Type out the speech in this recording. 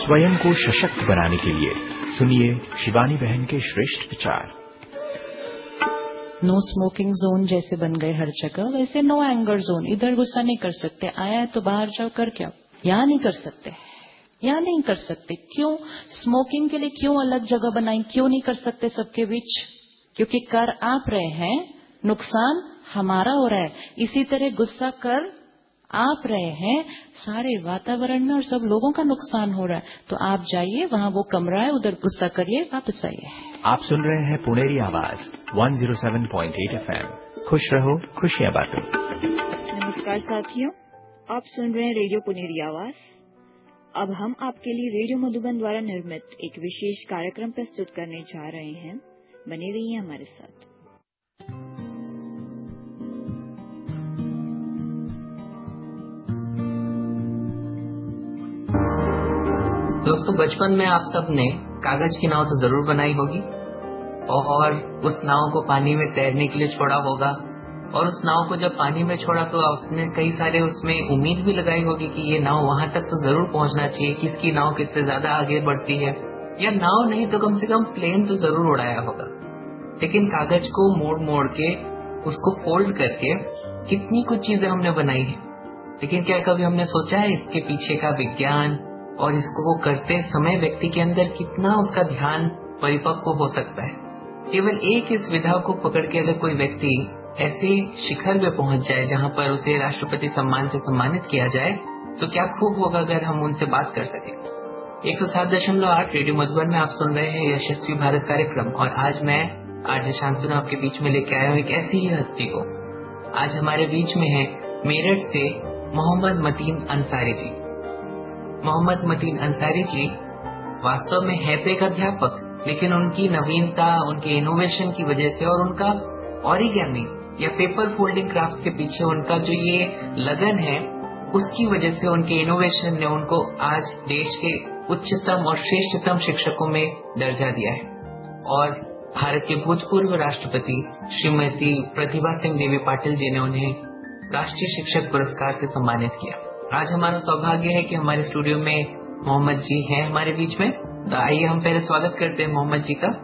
स्वयं को सशक्त बनाने के लिए सुनिए शिवानी बहन के श्रेष्ठ विचार। नो स्मोकिंग जोन जैसे बन गए हर जगह, वैसे नो एंगर जोन। इधर गुस्सा नहीं कर सकते, आया है तो बाहर जाओ कर क्या, यहाँ नहीं कर सकते, यहाँ नहीं कर सकते। क्यों? स्मोकिंग के लिए क्यों अलग जगह बनाई? क्यों नहीं कर सकते सबके बीच? क्योंकि कर आप रहे हैं, नुकसान हमारा हो रहा है। इसी तरह गुस्सा कर आप रहे हैं, सारे वातावरण में और सब लोगों का नुकसान हो रहा है। तो आप जाइए, वहाँ वो कमरा है, उधर गुस्सा करिए, वापस आइए। आप सुन रहे हैं पुनेरी आवाज 107.8 FM। खुश रहो, खुशियाँ बांटो। नमस्कार साथियों, आप सुन रहे हैं रेडियो पुनेरी आवाज। अब हम आपके लिए रेडियो मधुबन द्वारा निर्मित एक विशेष कार्यक्रम प्रस्तुत करने जा रहे हैं। बने रहिए हमारे साथ। दोस्तों, बचपन में आप सब ने कागज की नाव तो जरूर बनाई होगी और उस नाव को पानी में तैरने के लिए छोड़ा होगा। और उस नाव को जब पानी में छोड़ा तो आपने कई सारे उसमें उम्मीद भी लगाई होगी कि ये नाव वहां तक तो जरूर पहुंचना चाहिए, किसकी नाव किससे ज्यादा आगे बढ़ती है, या नाव नहीं तो कम से कम प्लेन तो जरूर उड़ाया होगा। लेकिन कागज को मोड़ मोड़ के, उसको फोल्ड करके कितनी कुछ चीजें हमने बनाई है। लेकिन क्या कभी हमने सोचा है इसके पीछे का विज्ञान और इसको करते समय व्यक्ति के अंदर कितना उसका ध्यान परिपक्व हो सकता है? केवल एक इस विधा को पकड़ के अगर कोई व्यक्ति ऐसे शिखर पे पहुंच जाए जहां पर उसे राष्ट्रपति सम्मान से सम्मानित किया जाए, तो क्या खूब होगा अगर हम उनसे बात कर सके। 107.8 रेडियो मधुबन में आप सुन रहे हैं यशस्वी भारत कार्यक्रम, और आज मैं आरजे शांतनु आपके बीच में लेके आया हूँ एक ऐसी ही हस्ती को। आज हमारे बीच में है मेरठ से मोहम्मद मतीन अंसारी जी। मोहम्मद मतीन अंसारी जी वास्तव में है तो एक अध्यापक, लेकिन उनकी नवीनता, उनके इनोवेशन की वजह से और उनका ऑरिगेमी या पेपर फोल्डिंग क्राफ्ट के पीछे उनका जो ये लगन है, उसकी वजह से, उनके इनोवेशन ने उनको आज देश के उच्चतम और श्रेष्ठतम शिक्षकों में दर्जा दिया है। और भारत के भूतपूर्व राष्ट्रपति श्रीमती प्रतिभा सिंह देवी पाटिल जी ने उन्हें राष्ट्रीय शिक्षक पुरस्कार से सम्मानित किया। आज हमारा सौभाग्य है कि हमारे स्टूडियो में मोहम्मद जी हैं हमारे बीच में। तो आइए हम पहले स्वागत करते हैं मोहम्मद जी का।